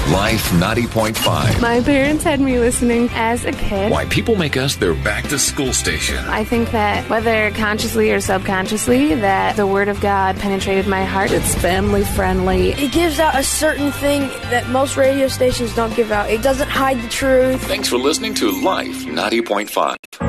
Life 90.5. My parents had me listening as a kid. Why people make us their back-to-school station. I think that whether consciously or subconsciously, that the Word of God penetrated my heart. It's family-friendly. It gives out a certain thing that most radio stations don't give out. It doesn't hide the truth. Thanks for listening to Life 90.5.